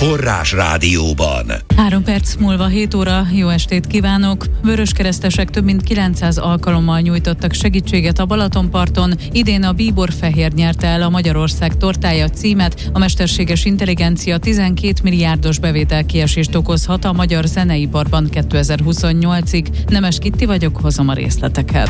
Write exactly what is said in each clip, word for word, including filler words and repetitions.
Forrás Rádióban. Három perc múlva hét óra, jó estét kívánok! Vöröskeresztesek több mint kilencszáz alkalommal nyújtottak segítséget a Balatonparton. Idén a Bíbor-fehér nyerte el a Magyarország tortája címet. A mesterséges intelligencia tizenkét milliárdos bevételkiesést okozhat a magyar zeneiparban kétezer-huszonnyolcig. Nemes Kitti vagyok, hozom a részleteket.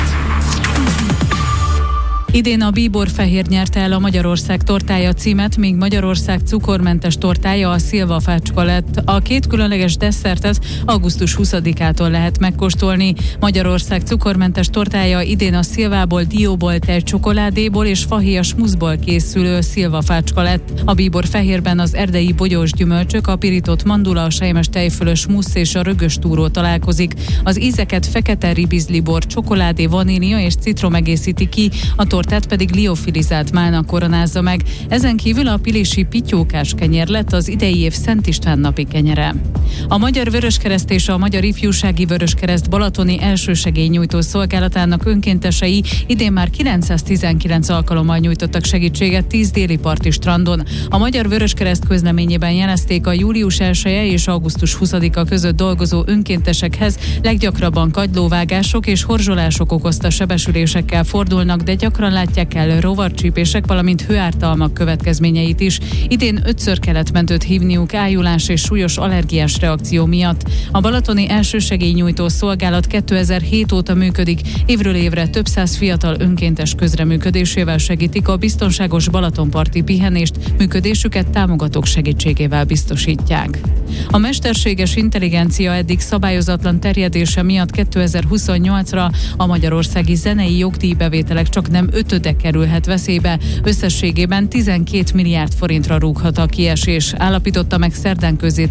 Idén a Bíbor-fehér nyerte el a Magyarország tortája címet, míg Magyarország cukormentes tortája a szilvafácska lett. A két különleges desszertet augusztus huszadikától lehet megkóstolni. Magyarország cukormentes tortája idén a szilvából, dióból, tejcsokoládéból és fahéjas muszból készülő szilvafácska lett. A Bíbor-fehérben az erdei bogyós gyümölcsök, a pirított mandula, a selymes tejfölös musz és a rögös túró találkozik. Az ízeket fekete ribizlibor, csokoládé, vanília és citrom egészíti ki, a tortát pedig liofilizált málna koronázza meg. Ezen kívül a pilisi pityókás kenyér lett az idei év Szent István napi kenyere. A Magyar Vöröskereszt és a Magyar Ifjúsági Vöröskereszt balatoni elsősegélynyújtó szolgálatának önkéntesei idén már kilencszáztizenkilenc alkalommal nyújtottak segítséget tíz déli parti strandon. A Magyar Vöröskereszt közleményében jelezték, a július elseje és augusztus huszadika között dolgozó önkéntesekhez leggyakrabban kagylóvágások és horzsolások okozta sebesülésekkel fordulnak, de gyakran látják el rovarcsípések, valamint hőártalmak következményeit is. Idén ötször kellett mentőt hívniuk ájulás és súlyos allergiás reakció miatt. A balatoni elsősegélynyújtó szolgálat kétezer-hét óta működik, évről évre több száz fiatal önkéntes közreműködésével segítik a biztonságos balatonparti pihenést, működésüket támogatók segítségével biztosítják. A mesterséges intelligencia eddig szabályozatlan terjedése miatt kétezer-huszonnyolcra a magyarországi zenei jogdíjbevételek csak nem ötöde kerülhet veszélybe, összességében tizenkét milliárd forintra rúghat a kiesés, állapította meg szerdán közzé